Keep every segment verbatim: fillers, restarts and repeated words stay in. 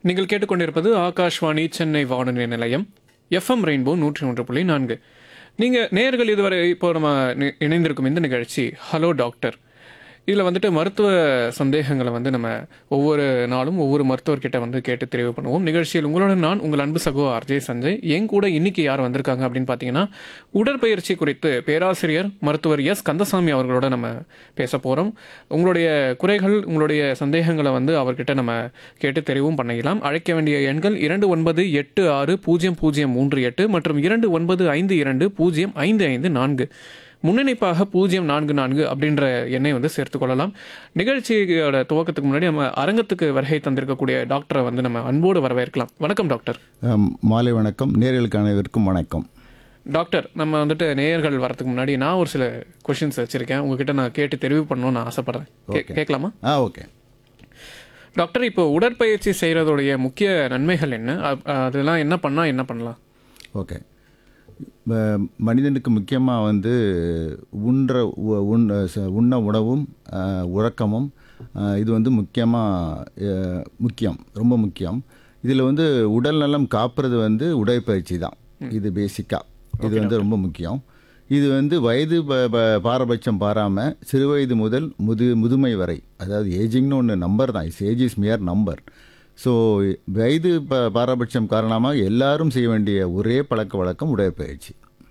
நீங்கள் கேட்டுக்கொண்டிருப்பது ஆகாஷ்வாணி சென்னை வானொலி நிலையம் எஃப்எம் ரெயின்போ நூற்றி ஒன்று புள்ளி நான்கு. நீங்கள் நேயர்கள் இதுவரை இப்போ நம்ம நி- இணைந்திருக்கும் இந்த நிகழ்ச்சி ஹலோ டாக்டர். இதில் வந்துட்டு மருத்துவ சந்தேகங்களை வந்து நம்ம ஒவ்வொரு நாளும் ஒவ்வொரு மருத்துவர்கிட்ட வந்து கேட்டு தெரிவு பண்ணுவோம். நிகழ்ச்சியில் உங்களுடன் நான் உங்கள் அன்பு சகோ ஆர்ஜே சஞ்சய். என் கூட இன்னைக்கு யார் வந்திருக்காங்க அப்படின்னு பார்த்தீங்கன்னா, உடற்பயிற்சி குறித்து பேராசிரியர் மருத்துவர் எஸ் கந்தசாமி அவர்களோட நம்ம பேச போகிறோம். உங்களுடைய குறைகள், உங்களுடைய சந்தேகங்களை வந்து அவர்கிட்ட நம்ம கேட்டு தெரிவும் பண்ணிக்கலாம். அழைக்க வேண்டிய எண்கள் இரண்டு ஒன்பது எட்டு ஆறு பூஜ்ஜியம் பூஜ்ஜியம் மூன்று எட்டு மற்றும் இரண்டு ஒன்பது ஐந்து இரண்டு பூஜ்ஜியம் ஐந்து ஐந்து நான்கு. முன்னணிப்பாக பூஜ்ஜியம் நான்கு நான்கு அப்படின்ற எண்ணை வந்து சேர்த்து கொள்ளலாம். நிகழ்ச்சியோட துவக்கத்துக்கு முன்னாடி நம்ம அரங்கத்துக்கு வருகை தந்திருக்கக்கூடிய டாக்டரை வந்து நம்ம அன்போடு வரவேற்கலாம். வணக்கம் டாக்டர். ஆம், மாலை வணக்கம். நேயர்களுக்கு அனைவருக்கும் வணக்கம். டாக்டர், நம்ம வந்துட்டு நேயர்கள் வரதுக்கு முன்னாடி நான் ஒரு சில கொஷின்ஸ் வச்சிருக்கேன், உங்ககிட்ட நான் கேட்டு தெரிவு பண்ணணும்னு நான் ஆசைப்படுறேன். கே- கேட்கலாமா ஆ ஓகே. டாக்டர்? இப்போ உடற்பயிற்சி செய்கிறதுடைய முக்கிய நன்மைகள் என்ன? அ- அதெல்லாம் என்ன பண்ணால் என்ன பண்ணலாம்? ஓகே. ம- மனிதனுக்கு முக்கியமாக வந்து உண்ற உ- உண் ச- உண்ண உணவும் ஆ, உறக்கமும் ஆ, இது வந்து முக்கியமாக முக்கியம், ரொம்ப முக்கியம். இதில் வந்து உடல் நலம் காப்புறது வந்து உடற்பயிற்சி தான். இது பேசிக்காக இது வந்து ரொம்ப முக்கியம். இது வந்து வயது ப- ப- பாரபட்சம் பாராமல் சிறு வயது முதல் முது முதுமை வரை, அதாவது ஏஜிங்னு ஒன்று நம்பர் தான், is age is மியர் number. So வயது ப பாரபட்சம் காரணமாக எல்லாரும் செய்ய வேண்டிய ஒரே பழக்க வழக்கம் உடற்பயிற்சி.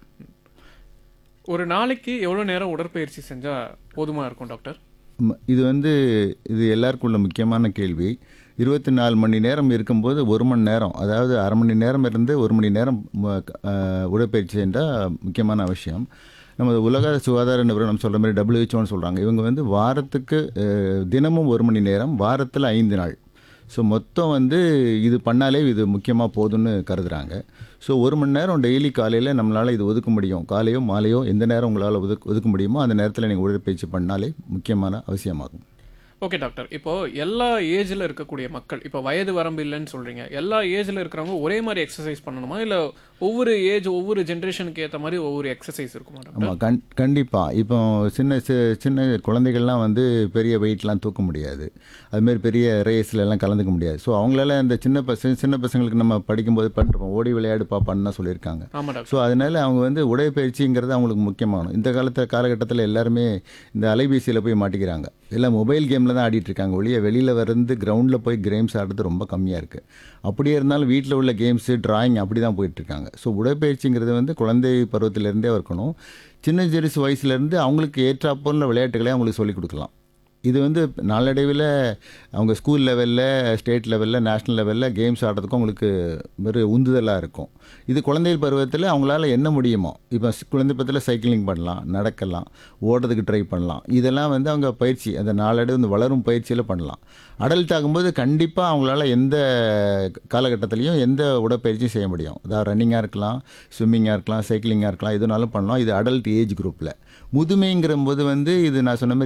ஒரு நாளைக்கு எவ்வளோ நேரம் உடற்பயிற்சி செஞ்சால் போதுமாக இருக்கும் டாக்டர்? ம- இது வந்து இது எல்லாருக்கும் உள்ள முக்கியமான கேள்வி. இருபத்தி நாலு மணி நேரம் இருக்கும்போது ஒரு மணி நேரம், அதாவது அரை மணி நேரம் இருந்து ஒரு மணி நேரம் ம- அஹ், உடற்பயிற்சி என்றால் முக்கியமான அவசியம். நம்ம உலக சுகாதார நிறுவனம் சொல்கிற மாதிரி டபிள்யூஹெச்ஓன்னு சொல்கிறாங்க, இவங்க வந்து வாரத்துக்கு அஹ், தினமும் ஒரு மணி நேரம், வாரத்தில் ஐந்து நாள். ஸோ மொத்தம் வந்து இது பண்ணாலே இது முக்கியமாக போதும்னு கருதுகிறாங்க. ஸோ ஒரு மணி நேரம் டெய்லி காலையில் நம்மளால் இது ஒதுக்க முடியும். காலையோ மாலையோ எந்த நேரம் உங்களால் ஒதுக்க ஒதுக்க முடியுமோ அந்த நேரத்தில் நீங்கள் உடற்பயிற்சி பண்ணாலே முக்கியமான அவசியமாகும். ஓகே டாக்டர், இப்போ எல்லா ஏஜில் இருக்கக்கூடிய மக்கள், இப்போ வயது வரம்பு இல்லைன்னு சொல்றீங்க, எல்லா ஏஜில் இருக்கிறவங்க ஒரே மாதிரி எக்ஸசைஸ் பண்ணணுமா, இல்லை ஒவ்வொரு ஏஜ் ஒவ்வொரு ஜென்ரேஷனுக்கு ஏற்ற மாதிரி ஒவ்வொரு எக்ஸசைஸ் இருக்குமா டாக்டர்? ஆமாம், கண் கண்டிப்பாக. இப்போ சின்ன சி- சின்ன குழந்தைகள்லாம் வந்து பெரிய வெயிட்லாம் தூக்க முடியாது, அதுமாரி பெரிய ரேஸ்ல எல்லாம் கலந்துக்க முடியாது. ஸோ அவங்களால அந்த சின்ன பசங்க சின்ன பசங்களுக்கு நம்ம படிக்கும்போது பண்ணுறோம், ஓடி விளையாடு பாப்பான்னு தான் சொல்லியிருக்காங்க. ஆமா டாக்டர். ஸோ அதனால அவங்க வந்து உடற்பயிற்சிங்கிறது அவங்களுக்கு முக்கியமானது. இந்த காலத்து காலகட்டத்தில் எல்லாருமே இந்த அலைபேசியில் போய் மாட்டிக்கிறாங்க, எல்லாம் மொபைல் கேமில் தான் ஆடிட்டு இருக்காங்க ஒழிய வெளியில் வந்து கிரவுண்டில் போய் கேம்ஸ் ஆடுறது ரொம்ப கம்மியாக இருக்குது. அப்படியே இருந்தாலும் வீட்டில் உள்ள கேம்ஸு, டிராயிங் அப்படி தான் போயிட்டுருக்காங்க. ஸோ உடற்பயிற்சிங்கிறது வந்து குழந்தை பருவத்திலேருந்தே இருக்கணும். சின்ன சிறுசு வயசுலேருந்து அவங்களுக்கு ஏற்றாப்போல விளையாட்டுகளை அவங்களுக்கு சொல்லிக் கொடுக்கலாம். இது வந்து நாளடைவில் அவங்க ஸ்கூல் லெவலில், ஸ்டேட் லெவலில், நேஷ்னல் லெவலில் கேம்ஸ் ஆடுறதுக்கும் அவங்களுக்கு ஒரு உந்துதலாக இருக்கும். இது குழந்தைகள் பருவத்தில் அவங்களால என்ன முடியுமோ, இப்போ ஸ்- குழந்தை பருவத்தில் சைக்கிளிங் பண்ணலாம், நடக்கலாம், ஓடுறதுக்கு ட்ரை பண்ணலாம். இதெல்லாம் வந்து அவங்க பயிற்சி, அந்த நாளடைவு இந்த வளரும் பயிற்சியில் பண்ணலாம். அடல்ட் ஆகும்போது கண்டிப்பாக அவங்களால எந்த காலகட்டத்திலையும் எந்த உடற்பயிற்சியும் செய்ய முடியும். அதாவது ரன்னிங்காக இருக்கலாம், ஸ்விம்மிங்காக இருக்கலாம், சைக்கிளிங்காக இருக்கலாம், எதுனாலும் பண்ணலாம். இது அடல்ட் ஏஜ் குரூப்பில். முதுமைங்கிற போது வந்து இது நான் சொன்ன மாதிரி